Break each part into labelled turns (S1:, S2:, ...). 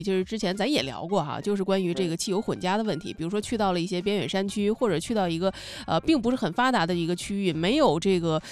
S1: 就是之前咱也聊过哈，就是关于这个汽油混加的问题。比如说去到了一些边远山区，或者去到一个并不是很发达的一个区域，没有这个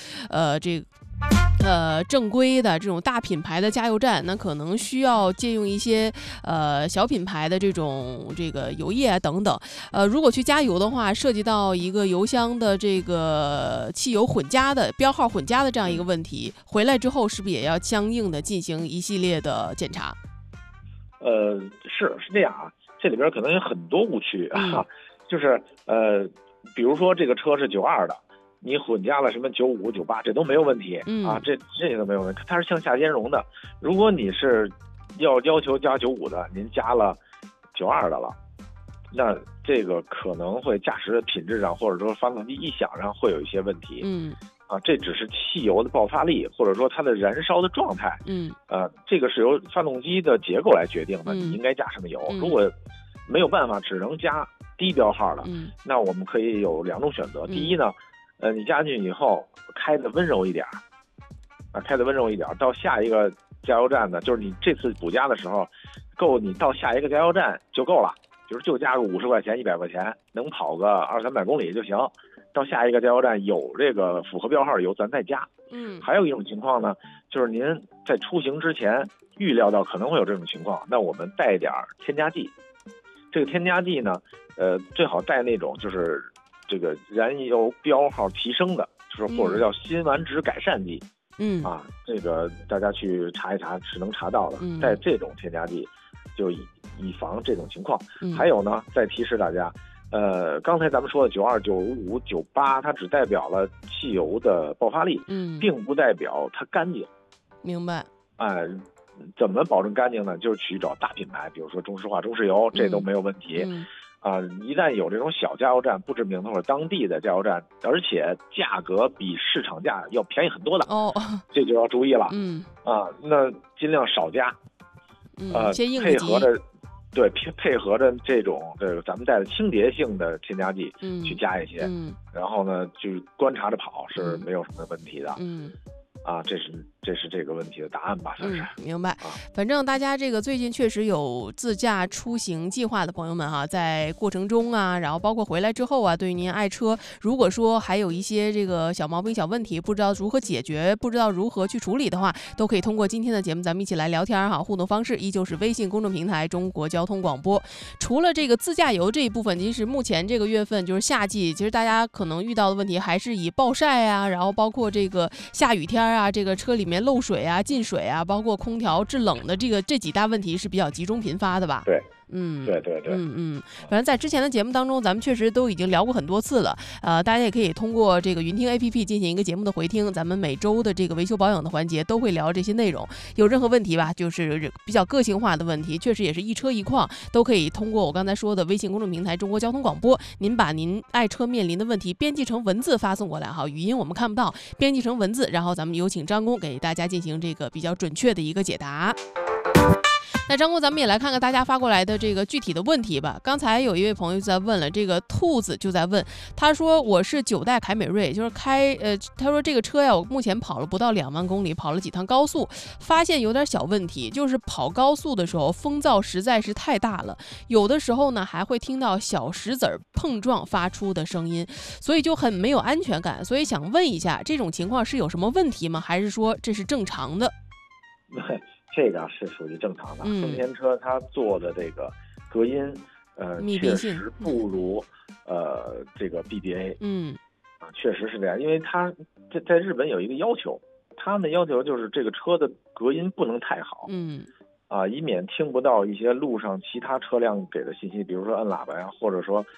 S1: 正规的这种大品牌的加油站，那可能需要借用一些小品牌的这个油液啊等等。如果去加油的话，涉及到一个油箱的这个汽油混加的标号混加的这样一个问题，回来之后是不是也要相应的进行一系列的检查？
S2: 是这样啊，这里边可能有很多误区啊，就是比如说这个车是92的，你混加了什么95、98，这都没有问题啊，这些都没有问题，它是向下兼容的。如果你是要求加95的，您加了92的了，那这个可能会驾驶的品质上，或者说发动机异响上会有一些问题。这只是汽油的爆发力，或者说它的燃烧的状态。这个是由发动机的结构来决定的，你应该加什么油。如果没有办法，只能加低标号的，那我们可以有2种选择。第一呢，你加进去以后开的温柔一点，到下一个加油站呢，就是你这次补加的时候，够你到下一个加油站就够了，就加个50块钱、100块钱，能跑个200-300公里就行。到下一个加油站有这个符合标号的油，咱再加。还有一种情况呢，就是您在出行之前预料到可能会有这种情况，那我们带点添加剂。这个添加剂呢，最好带那种就是这个燃油标号提升的，就是或者叫辛烷值改善剂。这个大家去查一查是能查到的，带这种添加剂，就以防这种情况。还有呢，再提示大家。刚才咱们说的92、95、98，它只代表了汽油的爆发力，并不代表它干净。
S1: 明白。
S2: 怎么保证干净呢？就是去找大品牌，比如说中石化、中石油，这都没有问题。一旦有这种小加油站，不知名的或者当地的加油站，而且价格比市场价要便宜很多的，这就要注意了。那尽量少加。
S1: 先应
S2: 配合着。对，配合着这种咱们带的清洁性的添加剂去加一些，然后呢就观察着跑是没有什么问题的。这是这个问题的答案吧，算是。
S1: 明白。反正大家这个最近确实有自驾出行计划的朋友们哈，在过程中啊，然后包括回来之后啊，对于您爱车，如果说还有一些这个小毛病、小问题，不知道如何解决，不知道如何去处理的话，都可以通过今天的节目，咱们一起来聊天哈。互动方式依旧是微信公众平台中国交通广播。除了这个自驾游这一部分，其实目前这个月份就是夏季，其实大家可能遇到的问题还是以暴晒啊，然后包括这个下雨天啊，这个车里面漏水啊、进水啊，包括空调制冷的这几大问题是比较集中频发的吧？
S2: 对。
S1: 对，反正在之前的节目当中，咱们确实都已经聊过很多次了。大家也可以通过这个云听 APP 进行一个节目的回听，咱们每周的这个维修保养的环节都会聊这些内容。有任何问题吧，就是比较个性化的问题，确实也是一车一况，都可以通过我刚才说的微信公众平台中国交通广播，您把您爱车面临的问题编辑成文字发送过来哈，语音我们看不到，编辑成文字，然后咱们有请张工给大家进行这个比较准确的一个解答。那张工，咱们也来看看大家发过来的这个具体的问题吧。刚才有一位朋友在问了，这个兔子就在问，他说我是9代凯美瑞，就是他说这个车呀，我目前跑了不到2万公里，跑了几趟高速，发现有点小问题，就是跑高速的时候风噪实在是太大了，有的时候呢还会听到小石子碰撞发出的声音，所以就很没有安全感。所以想问一下，这种情况是有什么问题吗？还是说这是正常的？
S2: 这个是属于正常的。丰田车它做的这个隔音，确实不如这个 BBA。确实是这样，因为它在日本有一个要求，他们的要求就是这个车的隔音不能太好。以免听不到一些路上其他车辆给的信息，比如说按喇叭呀，或者说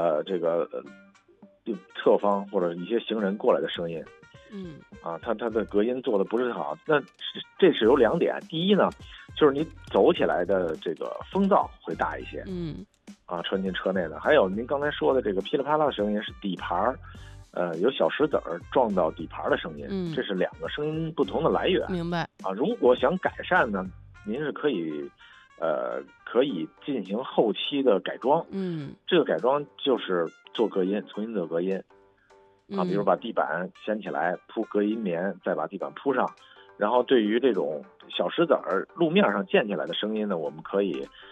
S2: 就侧方或者一些行人过来的声音。它的隔音做的不是很好。那这是有2点，第一呢，就是你走起来的这个风噪会大一些。传进车内的。还有您刚才说的这个噼里啪啦的声音是底盘有小石子撞到底盘的声音。这是2个声音不同的来源。
S1: 明白。
S2: 如果想改善呢，您是可以进行后期的改装。这个改装就是做隔音，重新做隔音。比如把地板掀起来，铺隔音棉，再把地板铺上， 然后对于这种小石子儿路面上溅起来的声音呢，我们可以